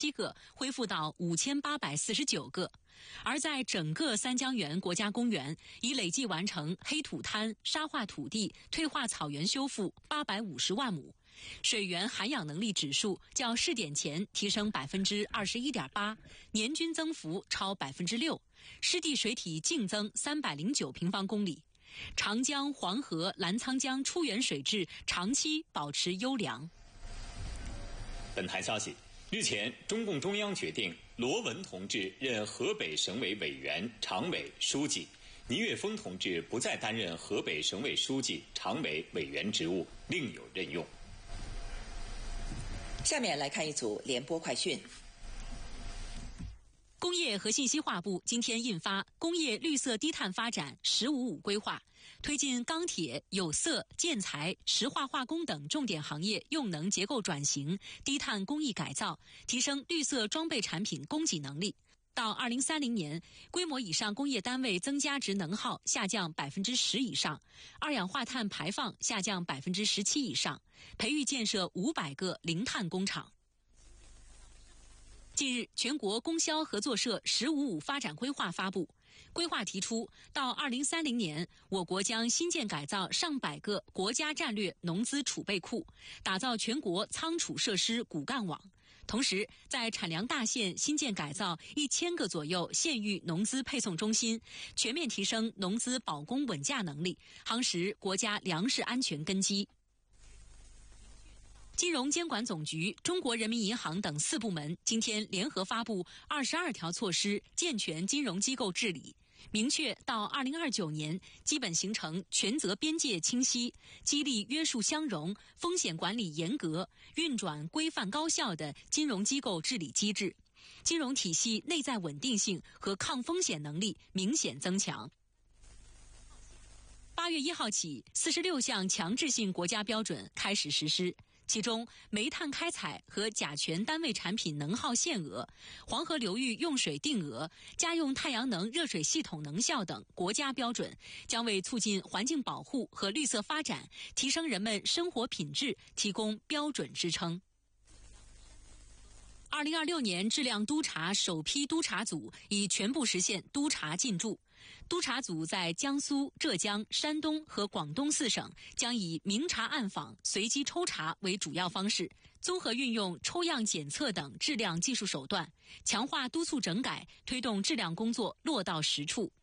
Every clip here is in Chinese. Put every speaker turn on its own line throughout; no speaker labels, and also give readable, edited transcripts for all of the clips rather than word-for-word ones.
个恢复到5849个，而在整个三江源国家公园，已累计完成黑土滩、沙化土地、退化草原修复850万亩，水源含氧能力指数较试点前提升21.8%，年均增幅超6%，湿地水体净增309平方公里。长江、黄河、澜沧江出源水质长期保持优良。
本台消息，日前，中共中央决定罗文同志任河北省委委员、常委、书记，倪岳峰同志不再担任河北省委书记、常委、委员职务，另有任用。
下面来看一组联播快讯。
工业和信息化部今天印发《工业绿色低碳发展“15+5”规划》，推进钢铁、有色、建材、石化化工等重点行业用能结构转型、低碳工艺改造，提升绿色装备产品供给能力。到2030年，规模以上工业单位增加值能耗下降10%以上，二氧化碳排放下降17%以上，培育建设500个零碳工厂。近日，全国供销合作社“15+5”发展规划发布。规划提出，到2030年，我国将新建改造上百个国家战略农资储备库，打造全国仓储设施骨干网。同时，在产粮大县新建改造1000个左右县域农资配送中心，全面提升农资保供稳价能力，夯实国家粮食安全根基。金融监管总局、中国人民银行等4部门今天联合发布22条措施，健全金融机构治理，明确到2029年基本形成权责边界清晰、激励约束相容、风险管理严格、运转规范高效的金融机构治理机制，金融体系内在稳定性和抗风险能力明显增强。8月1号起，46项强制性国家标准开始实施。其中，煤炭开采和甲醛单位产品能耗限额、黄河流域用水定额、家用太阳能热水系统能效等国家标准，将为促进环境保护和绿色发展、提升人们生活品质提供标准支撑。2026年质量督查首批督查组已全部实现督查进驻。督查组在江苏、浙江、山东和广东4省将以明察暗访、随机抽查为主要方式，综合运用抽样检测等质量技术手段，强化督促整改，推动质量工作落到实处。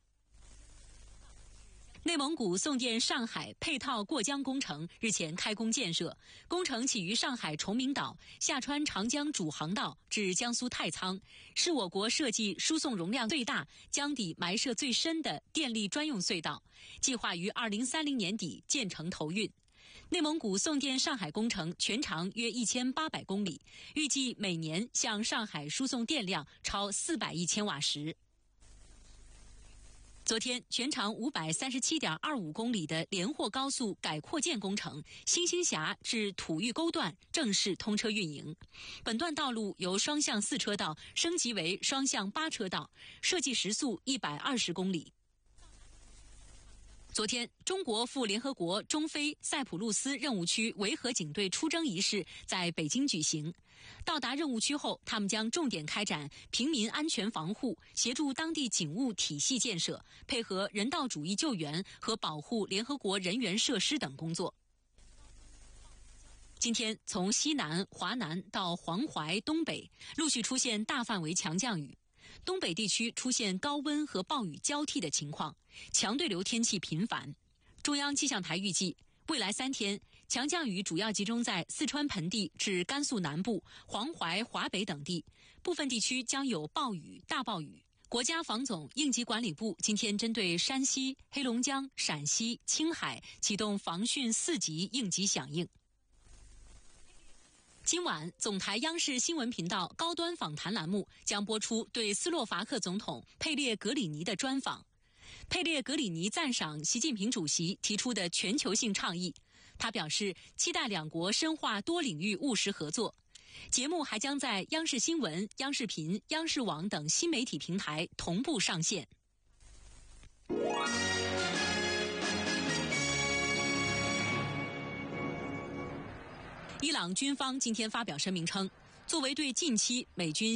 内蒙古送电上海配套过江工程日前开工建设，工程起于上海崇明岛，下穿长江主航道至江苏太仓，是我国设计输送容量最大、江底埋设最深的电力专用隧道，计划于2030年底建成投运。内蒙古送电上海工程全长约1800公里，预计每年向上海输送电量超400亿千瓦时。昨天，全长537.25公里的连霍高速改扩建工程新兴峡至土峪沟段正式通车运营。本段道路由双向4车道升级为双向8车道，设计时速120公里。昨天，中国赴联合国中非塞浦路斯任务区维和警队出征仪式在北京举行。到达任务区后，他们将重点开展平民安全防护，协助当地警务体系建设，配合人道主义救援和保护联合国人员设施等工作。今天，从西南、华南到黄淮、东北，陆续出现大范围强降雨。东北地区出现高温和暴雨交替的情况，强对流天气频繁。中央气象台预计，未来3天，强降雨主要集中在四川盆地至甘肃南部、黄淮、华北等地，部分地区将有暴雨、大暴雨。国家防总应急管理部今天针对山西、黑龙江、陕西、青海启动防汛4级应急响应。今晚，总台央视新闻频道高端访谈栏目将播出对斯洛伐克总统佩列格里尼的专访。佩列格里尼赞赏习近平主席提出的全球性倡议，他表示期待两国深化多领域务实合作。节目还将在央视新闻、央视频、央视网等新媒体平台同步上线。伊朗军方今天发表声明称， 作为对近期美军